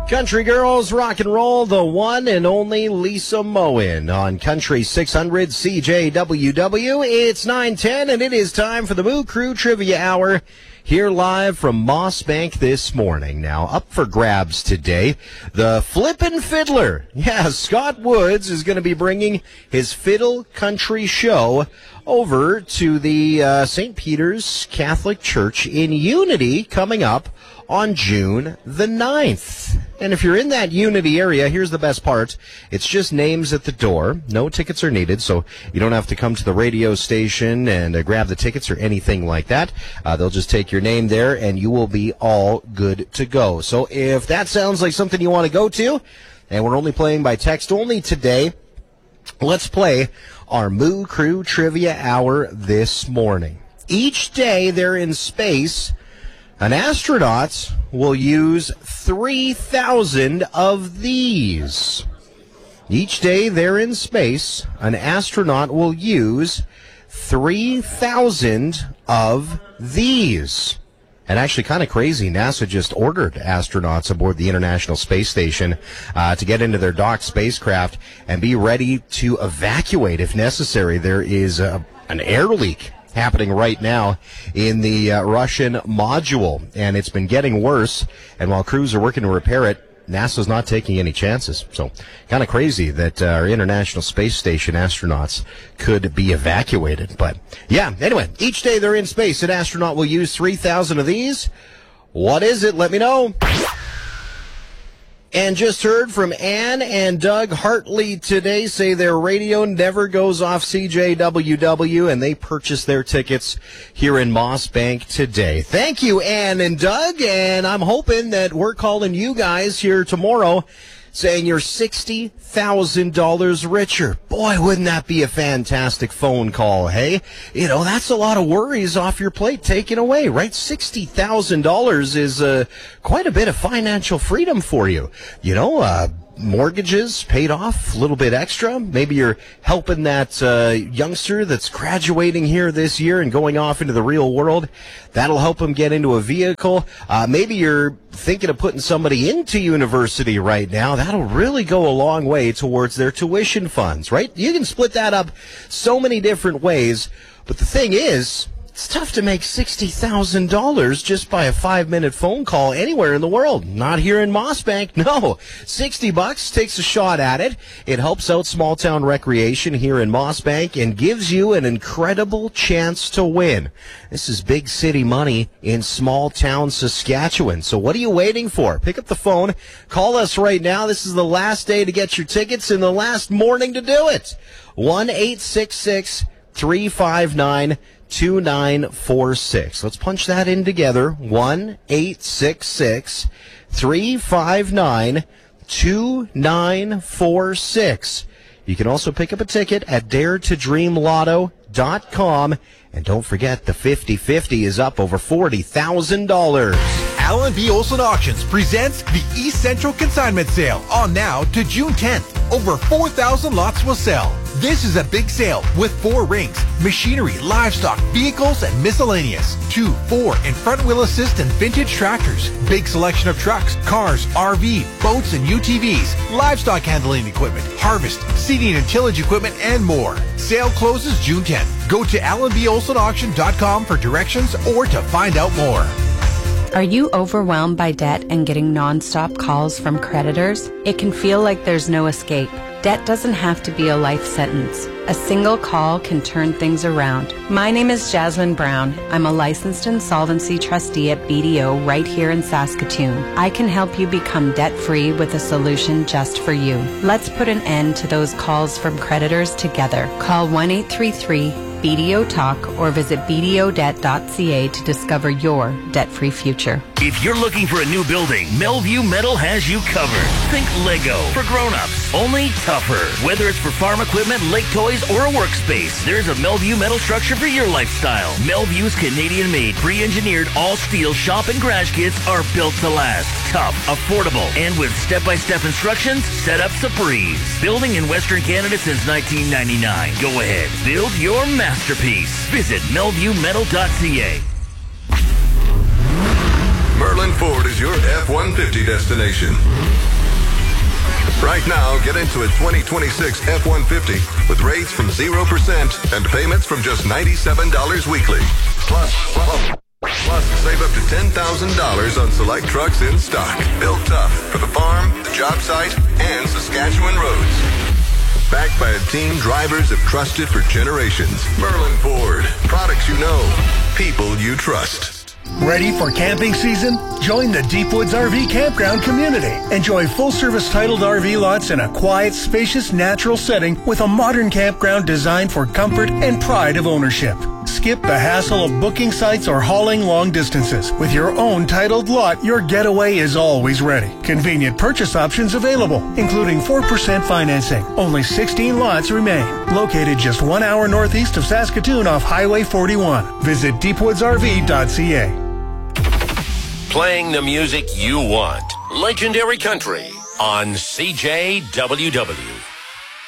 Country Girls Rock and Roll, the one and only Lisa Moen on Country 600 CJWW. It's 9:10 and it is time for the Moo Crew Trivia Hour here live from Moss Bank this morning. Now, up for grabs today, the Flippin' Fiddler. Yeah, Scott Woods is going to be bringing his Fiddle Country show over to the St. Peter's Catholic Church in Unity coming up on June the 9th. And if you're in that Unity area, here's the best part. It's just names at the door. No tickets are needed, so you don't have to come to the radio station and grab the tickets or anything like that. They'll just take your name there, and you will be all good to go. So if that sounds like something you want to go to, and we're only playing by text only today, let's play our Moo Crew Trivia Hour this morning. Each day they're in space, an astronaut will use 3,000 of these. Each day they're in space, an astronaut will use 3,000 of these. And actually kind of crazy, NASA just ordered astronauts aboard the International Space Station to get into their docked spacecraft and be ready to evacuate if necessary. There is an air leak happening right now in the Russian module, and it's been getting worse. And while crews are working to repair it, NASA's not taking any chances. So kind of crazy that our International Space Station astronauts could be evacuated. But yeah, anyway, each day they're in space, an astronaut will use 3,000 of these. What is it? Let me know. And just heard from Ann and Doug Hartley today say their radio never goes off CJWW, and they purchased their tickets here in Moss Bank today. Thank you, Ann and Doug, and I'm hoping that we're calling you guys here tomorrow saying you're $60,000 richer. Boy, wouldn't that be a fantastic phone call, hey? You know, that's a lot of worries off your plate taken away, right? $60,000 is quite a bit of financial freedom for you. You know, mortgages paid off, a little bit extra. Maybe you're helping that youngster that's graduating here this year and going off into the real world. That'll help him get into a vehicle. Maybe you're thinking of putting somebody into university right now. That'll really go a long way towards their tuition funds, right? You can split that up so many different ways. But the thing is, it's tough to make $60,000 just by a 5-minute phone call anywhere in the world. Not here in Moss Bank. No, $60 takes a shot at it. It helps out small town recreation here in Moss Bank and gives you an incredible chance to win. This is big city money in small town Saskatchewan. So what are you waiting for? Pick up the phone. Call us right now. This is the last day to get your tickets and the last morning to do it. 1-866-359-2946. Let's punch that in together. 1-866-359-2946. You can also pick up a ticket at daretodreamlotto.com. And don't forget, the 50-50 is up over $40,000. Alan B. Olson Auctions presents the East Central Consignment Sale on now to June 10th. Over 4,000 lots will sell. This is a big sale with 4 rings, machinery, livestock, vehicles, and miscellaneous. 2, 4, and front wheel assist and vintage tractors. Big selection of trucks, cars, RV, boats, and UTVs, livestock handling equipment, harvest, seeding and tillage equipment, and more. Sale closes June 10th. Go to AlanBOlsonAuction.com for directions or to find out more. Are you overwhelmed by debt and getting nonstop calls from creditors? It can feel like there's no escape. Debt doesn't have to be a life sentence. A single call can turn things around. My name is Jasmine Brown. I'm a licensed insolvency trustee at BDO right here in Saskatoon. I can help you become debt-free with a solution just for you. Let's put an end to those calls from creditors together. Call 1-833-BDO Talk or visit bdodebt.ca to discover your debt-free future. If you're looking for a new building, Melview Metal has you covered. Think Lego for grown-ups, only tougher. Whether it's for farm equipment, lake toys, or a workspace, there's a Melview Metal structure for your lifestyle. Melview's Canadian-made, pre-engineered, all-steel shop and garage kits are built to last. Tough, affordable, and with step-by-step instructions, setup's a breeze. Building in Western Canada since 1999. Go ahead, build your masterpiece. Visit melviewmetal.ca. Merlin Ford is your F-150 destination. Right now, get into a 2026 F-150 with rates from 0% and payments from just $97 weekly. Plus, save up to $10,000 on select trucks in stock. Built tough for the farm, the job site, and Saskatchewan roads. Backed by a team drivers have trusted for generations. Merlin Ford. Products you know. People you trust. Ready for camping season? Join the Deep Woods RV Campground community. Enjoy full-service titled RV lots in a quiet, spacious, natural setting with a modern campground designed for comfort and pride of ownership. Skip the hassle of booking sites or hauling long distances. With your own titled lot, your getaway is always ready. Convenient purchase options available, including 4% financing. Only 16 lots remain. Located just 1 hour northeast of Saskatoon off Highway 41. Visit deepwoodsrv.ca. Playing the music you want. Legendary Country on CJWW.